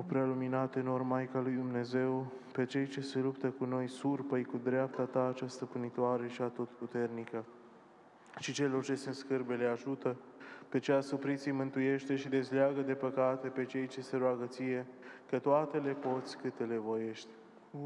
prea luminate nor, Maica lui Dumnezeu, pe cei ce se luptă cu noi, surpă-i cu dreapta ta cea stăpânitoare și atotputernică. Și celor ce se scârbe le ajută, pe cei asupriți îi mântuiește și dezleagă de păcate pe cei ce se roagă ție, că toate le poți câte le voiești.